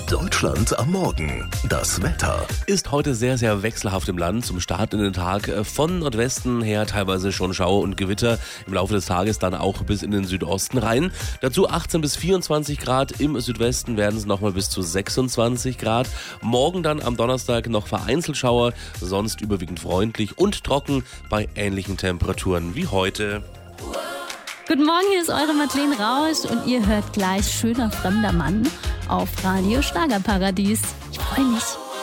Deutschland am Morgen. Das Wetter. Ist heute sehr, sehr wechselhaft im Land. Zum Start in den Tag von Nordwesten her teilweise schon Schauer und Gewitter. Im Laufe des Tages dann auch bis in den Südosten rein. Dazu 18 bis 24 Grad. Im Südwesten werden es nochmal bis zu 26 Grad. Morgen dann am Donnerstag noch vereinzelt Schauer. Sonst überwiegend freundlich und trocken bei ähnlichen Temperaturen wie heute. Guten Morgen, hier ist eure Madeleine Rausch und ihr hört gleich Schöner fremder Mann auf Radio Schlagerparadies. Ich freue mich.